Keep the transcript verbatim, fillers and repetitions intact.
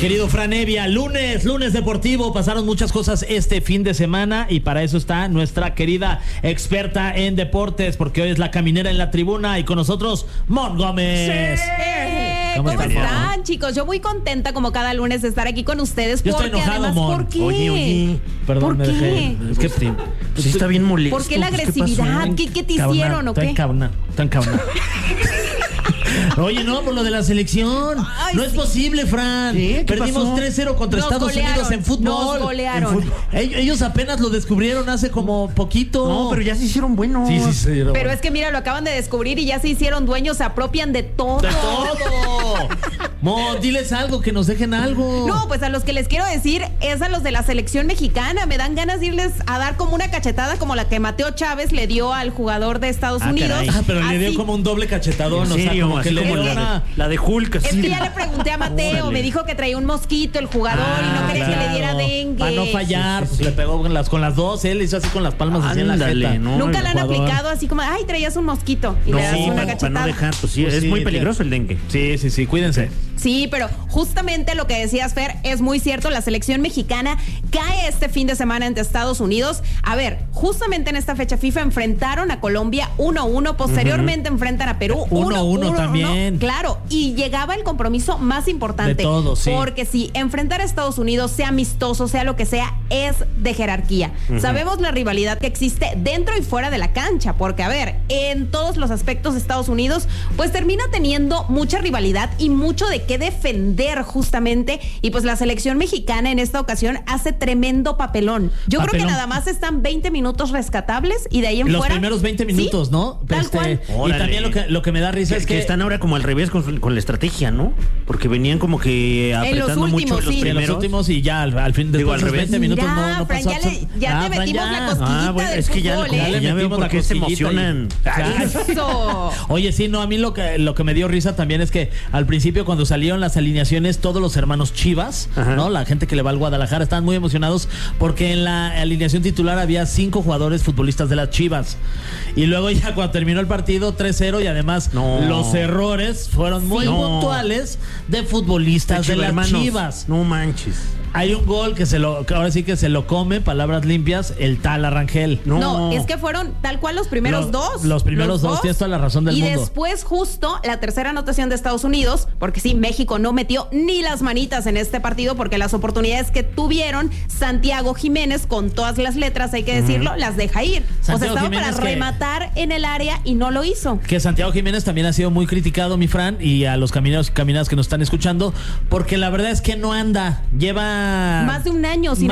querido Fran Evia, lunes, lunes deportivo, pasaron muchas cosas este fin de semana y para eso está nuestra querida experta en deportes, porque hoy es la caminera en la tribuna y con nosotros Mon Gómez. Sí. ¿Cómo, ¿Cómo están, Mon? Chicos? Yo muy contenta como cada lunes de estar aquí con ustedes. Yo porque estoy enojado, además, Mon. ¿por qué? Oye, oye, perdón, ¿Por me qué? dejé. Es que sí, pues está bien molesto. ¿Por qué la pues, agresividad? ¿Qué, ¿Qué, ¿Qué te Cabna, hicieron o qué? Tan cabna, tan cabna. Oye, no, por lo de la selección. Ay, no es sí. posible, Fran. ¿Sí? ¿Qué Perdimos pasó? tres cero contra Nos Estados golearon, Unidos en fútbol. nos golearon. En fútbol. Ellos, ellos apenas lo descubrieron hace como poquito. No, pero ya se hicieron buenos. Sí, sí, sí. Pero bueno. es que mira, lo acaban de descubrir y ya se hicieron dueños, se apropian de todo. ¡De todo! Mo, diles algo, que nos dejen algo. No, pues a los que les quiero decir es a los de la selección mexicana. Me dan ganas de irles a dar como una cachetada como la que Mateo Chávez le dio al jugador de Estados Ah, Unidos. caray. Ah, pero Así. le dio como un doble cachetadón. ¿En O sea, serio? como que Así le como dio la, una... de, la de Hulk. Es así. que ya le pregunté a Mateo, Órale. me dijo que traía un mosquito el jugador Ah, y no quería claro. que le diera dengue. Para no fallar, Sí, sí, pues sí. le pegó con las, con las dos. Él hizo así con las palmas así en la Ándale, jeta. no. Nunca el le han jugador. aplicado así como, ay, traías un mosquito y No, le das sí, una para, cachetada. para no dejar, pues sí, Pues es sí, muy te- peligroso el dengue. Sí, sí, sí, cuídense. Sí, pero justamente lo que decías, Fer, es muy cierto. La selección mexicana cae este fin de semana ante Estados Unidos. A ver, justamente en esta fecha FIFA enfrentaron a Colombia uno uno. Posteriormente uh-huh. enfrentan a Perú uno a uno también. Claro, y llegaba el compromiso más importante. De todo, sí. Porque si enfrentar a Estados Unidos, sea amistoso, sea lo que sea, es de jerarquía. Uh-huh. Sabemos la rivalidad que existe dentro y fuera de la cancha. Porque, a ver, en todos los aspectos Estados Unidos, pues termina teniendo mucha rivalidad y mucho de qué defender justamente, y pues la selección mexicana en esta ocasión hace tremendo papelón. Yo Papelón. creo que nada más están veinte minutos rescatables y de ahí en Los fuera... primeros veinte minutos, ¿sí? ¿no? Tal Este, cual. y Órale. también lo que, lo que me da risa Que, es que que están ahora como al revés con, con la estrategia, ¿no? Porque venían como que apretando últimos, mucho en los sí. en primeros. los últimos y ya al, al fin Digo, después al de los revés. veinte minutos Ya, no, no Fran, pasó ya le- absolut- ya te Fran, metimos ya. la cosquillita Ah, bueno, del es que ya, fútbol, como ¿eh? que Ya le ya veo metimos por la qué se cosquillita emocionan. Eso. Oye, sí, no, a mí lo que, lo que me dio risa también es que al principio cuando salieron las alineaciones, todos los hermanos Chivas, Ajá. ¿no? La gente que le va al Guadalajara estaban muy emocionados porque en la alineación titular había cinco jugadores futbolistas de las Chivas. Y luego ya cuando terminó el partido tres cero y además No. los errores fueron muy No. puntuales de futbolistas de las Hermanos, Chivas. No manches. Hay un gol que se lo, que ahora sí que se lo come, palabras limpias, el tal Arrangel. No. No, es que fueron tal cual los primeros Los- dos. los primeros dos, tienes toda la razón del y mundo. Y después justo la tercera anotación de Estados Unidos, porque sí, México no metió ni las manitas en este partido porque las oportunidades que tuvieron Santiago Jiménez, con todas las letras, hay que decirlo, uh-huh. las deja ir. Santiago o sea, estaba Jiménez para que- rematar en el área y no lo hizo. Que Santiago Jiménez también ha sido muy criticado, mi Fran, y a los camineros y caminadas que nos están escuchando, porque la verdad es que no anda. Lleva... Más de un año sin